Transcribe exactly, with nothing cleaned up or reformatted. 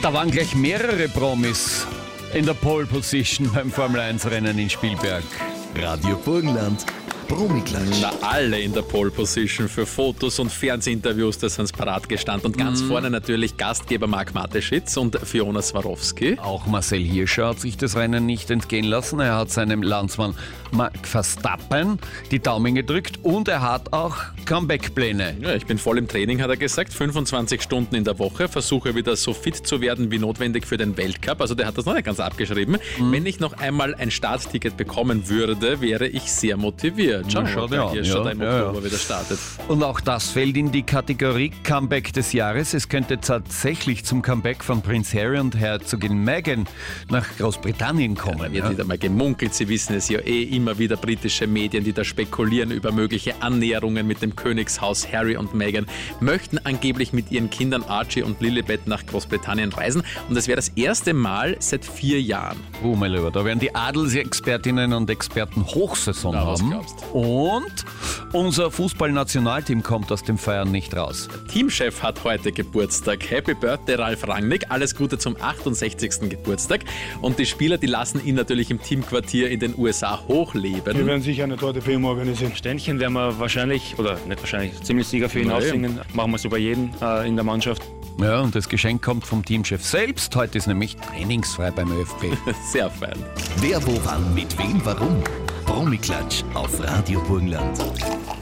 Da waren gleich mehrere Promis in der Pole Position beim Formel eins Rennen in Spielberg. Radio Burgenland, Promiklatsch. Na, alle in der Pole Position für Fotos und Fernsehinterviews, da sind sie parat gestanden. Und ganz Mhm. vorne natürlich Gastgeber Marc Mateschitz und Fiona Swarovski. Auch Marcel Hirscher hat sich das Rennen nicht entgehen lassen. Er hat seinem Landsmann Max Verstappen die Daumen gedrückt und er hat auch Comeback-Pläne. Ja, ich bin voll im Training, hat er gesagt. fünfundzwanzig Stunden in der Woche. Versuche wieder so fit zu werden wie notwendig für den Weltcup. Also der hat das noch nicht ganz abgeschrieben. Mhm. Wenn ich noch einmal ein Startticket bekommen würde, wäre ich sehr motiviert. Schauen wir schaut mal, ja wer an, hier ja. schon im Ja, Oktober ja. wieder startet. Und auch das fällt in die Kategorie Comeback des Jahres. Es könnte tatsächlich zum Comeback von Prinz Harry und Herzogin Meghan nach Großbritannien kommen. Da wird Ja. wieder mal gemunkelt. Sie wissen es ja eh immer wieder, britische Medien, die da spekulieren über mögliche Annäherungen mit dem Königshaus. Harry und Meghan möchten angeblich mit ihren Kindern Archie und Lilibet nach Großbritannien reisen. Und das wäre das erste Mal seit vier Jahren. Oh, mein Lieber, da werden die Adelsexpertinnen und Experten Hochsaison Na, was haben. glaubst? Und unser Fußballnationalteam kommt aus dem Feiern nicht raus. Teamchef hat heute Geburtstag. Happy Birthday, Ralf Rangnick. Alles Gute zum achtundsechzigsten Geburtstag. Und die Spieler, die lassen ihn natürlich im Teamquartier in den U S A hochleben. Wir werden sicher eine Torte für ihn organisieren. Ständchen werden wir wahrscheinlich, oder nicht wahrscheinlich, ziemlich sicher für ihn Na, aussingen. Machen wir es über jeden äh, in der Mannschaft. Ja, und das Geschenk kommt vom Teamchef selbst. Heute ist nämlich trainingsfrei beim ÖFB. Sehr fein. Wer, wo, wann, mit wem, warum? Promiklatsch auf Radio Burgenland.